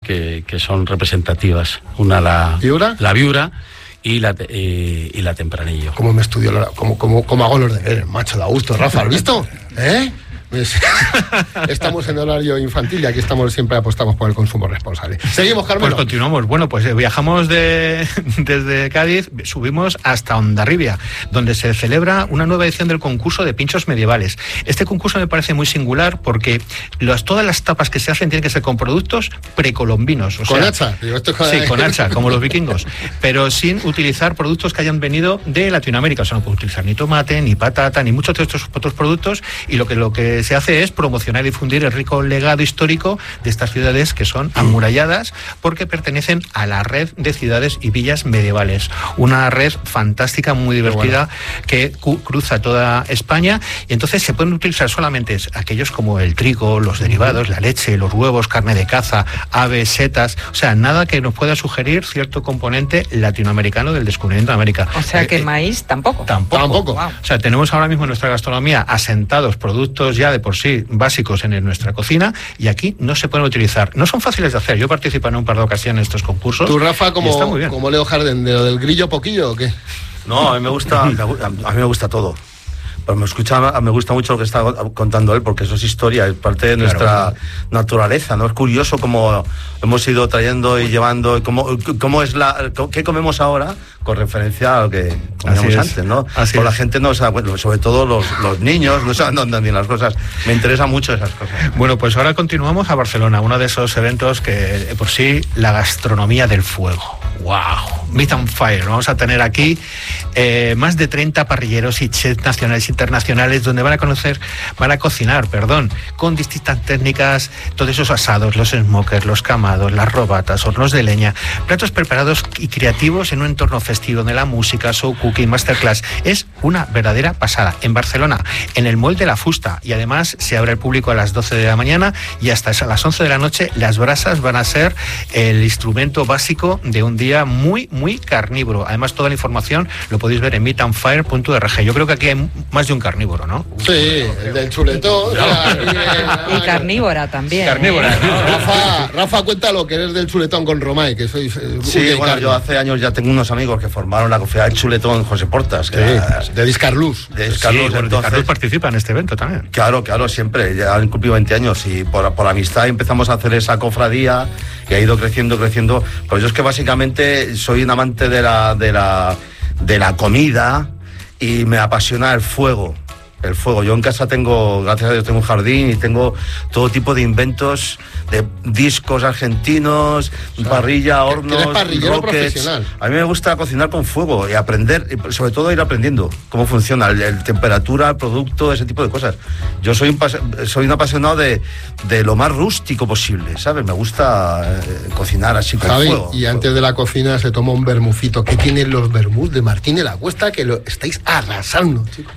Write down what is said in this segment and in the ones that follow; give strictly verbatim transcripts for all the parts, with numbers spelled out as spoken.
que, que son representativas. Una la ¿Viura? La Viura y la, eh, y la Tempranillo. ¿Cómo me estudio, la, cómo, cómo, cómo hago los deberes? Macho, da gusto, Rafa, ¿has visto? ¿Eh? Estamos en horario infantil y aquí estamos, siempre apostamos por el consumo responsable. Seguimos, Carmelo. Pues continuamos. Bueno, pues viajamos de, desde Cádiz, subimos hasta Hondarribia, donde se celebra una nueva edición del concurso de pinchos medievales. Este concurso me parece muy singular porque los, todas las tapas que se hacen tienen que ser con productos precolombinos. O ¿Con sea, hacha? Digo, esto es... Sí, con hacha, como los vikingos, pero sin utilizar productos que hayan venido de Latinoamérica. O sea, no puedo utilizar ni tomate, ni patata, ni muchos de estos otros productos, y lo que, lo que se hace es promocionar y difundir el rico legado histórico de estas ciudades que son amuralladas porque pertenecen a la red de ciudades y villas medievales. Una red fantástica, muy divertida, bueno, que cu- cruza toda España, y entonces se pueden utilizar solamente aquellos como el trigo, los derivados, la leche, los huevos, carne de caza, aves, setas, o sea, nada que nos pueda sugerir cierto componente latinoamericano del descubrimiento de América. O sea que eh, maíz tampoco. Tampoco. Tampoco. Wow. O sea, tenemos ahora mismo en nuestra gastronomía asentados productos ya de por sí básicos en nuestra cocina, y aquí no se pueden utilizar. No son fáciles de hacer. Yo participo en un par de ocasiones en estos concursos. ¿Tú, Rafa, como, está muy bien. como Leo Harden, de lo del grillo poquillo o qué? No, a mí me gusta, me, a mí me gusta todo. Pero me escucha, me gusta mucho lo que está contando él, porque eso es historia, es parte de nuestra claro, naturaleza, ¿no? Es curioso cómo hemos ido trayendo y llevando, y cómo, cómo es la, qué comemos ahora con referencia a lo que comíamos antes, ¿no? Así Por la es. gente no sabe, bueno, sobre todo los, los niños no saben dónde andan las cosas. Me interesan mucho esas cosas. Bueno, pues ahora continuamos a Barcelona, uno de esos eventos que por sí la gastronomía del fuego. ¡Wow! Meat on Fire. Vamos a tener aquí eh, más de treinta parrilleros y chefs nacionales e internacionales donde van a conocer, van a cocinar, perdón, con distintas técnicas, todos esos asados, los smokers, los camados, las robatas, hornos de leña, platos preparados y creativos en un entorno festivo donde la música, show cooking, masterclass. Es una verdadera pasada. En Barcelona, en el Mall de la Fusta, y además se abre al público a las doce de la mañana y hasta a las once de la noche. Las brasas van a ser el instrumento básico de un día muy, muy carnívoro. Además, toda la información lo podéis ver en meat and fire punto org. Yo creo que aquí hay más de un carnívoro, ¿no? Sí, el del chuletón. No. Y carnívora también. Carnívora. ¿eh? Rafa, Rafa, cuéntalo, que eres del chuletón con Romay, que sois... Eh, sí, bueno, yo hace años ya tengo unos amigos que formaron la cofradía del chuletón José Portas. Que sí, era, de Discarluz. De Sí, Discarluz, bueno, entonces, Discarluz participa en este evento también. Claro, claro, siempre. Ya han cumplido veinte años y por, por amistad empezamos a hacer esa cofradía que ha ido creciendo, creciendo. Pues yo es que básicamente soy un amante de la, de la, de la comida y me apasiona el fuego. El fuego. Yo en casa tengo, gracias a Dios, tengo un jardín y tengo todo tipo de inventos, de discos argentinos, o sea, parrilla, hornos, eres parrillero rockets. Profesional. A mí me gusta cocinar con fuego y aprender, y sobre todo ir aprendiendo cómo funciona, el, el temperatura, el producto, ese tipo de cosas. Yo soy un, soy un apasionado de, de lo más rústico posible, ¿sabes? Me gusta eh, cocinar así con Javi, fuego. Y antes de la cocina se toma un vermucito. ¿Qué tienen los vermús de Martín de la Cuesta que lo estáis arrasando, chicos?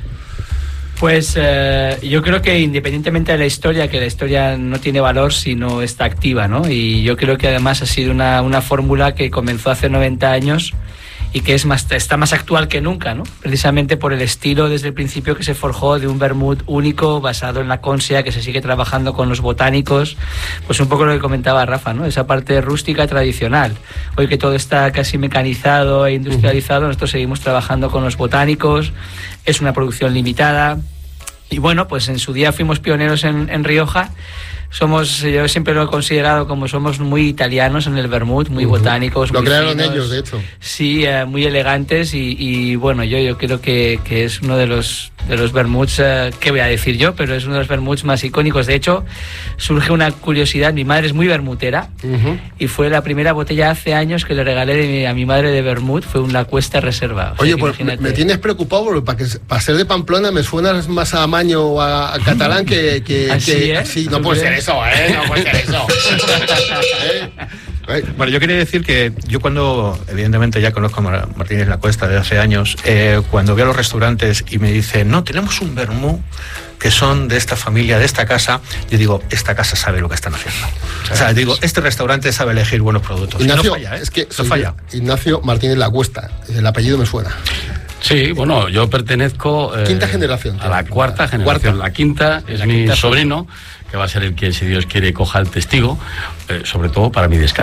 Pues eh, yo creo que independientemente de la historia, que la historia no tiene valor si no está activa, ¿no? Y yo creo que además ha sido una, una fórmula que comenzó hace noventa años y que es más, está más actual que nunca, ¿no? Precisamente por el estilo desde el principio que se forjó de un vermut único basado en la Consia, que se sigue trabajando con los botánicos, pues un poco lo que comentaba Rafa, ¿no? Esa parte rústica tradicional. Hoy que todo está casi mecanizado e industrializado, nosotros seguimos trabajando con los botánicos, es una producción limitada y bueno, pues en su día fuimos pioneros en, en Rioja. Somos, yo siempre lo he considerado como somos muy italianos en el vermut, muy uh-huh. botánicos. Lo muy crearon finos, ellos, de hecho. Sí, eh, muy elegantes y, y bueno, yo, yo creo que, que es uno de los de los vermuts, eh, ¿qué voy a decir yo? Pero es uno de los vermuts más icónicos. De hecho, surge una curiosidad, mi madre es muy vermutera uh-huh. y fue la primera botella hace años que le regalé de mi, a mi madre de vermut, fue una Cuesta Reserva. O Oye, sea, pues me, me tienes preocupado porque para, que, para ser de Pamplona me suenas más a Maño o a, a catalán que... que, ¿Así, que eh? Sí, no puede ser eso, ¿eh? No puede ser eso. ¿Eh? Bueno, yo quería decir que yo cuando, evidentemente ya conozco a Martínez La Cuesta de hace años, eh, cuando voy a los restaurantes y me dicen, no, tenemos un vermú que son de esta familia, de esta casa, yo digo, esta casa sabe lo que están haciendo. O sea, digo, este restaurante sabe elegir buenos productos. Ignacio, y no falla, ¿eh? Es que no falla. Ignacio Martínez La Cuesta, el apellido me suena. Sí, bueno, yo pertenezco... Eh, quinta generación. A la cuarta generación. Cuarta. La quinta es la mi quinta sobrino, que va a ser el que, si Dios quiere, coja el testigo, eh, sobre todo para mi descanso.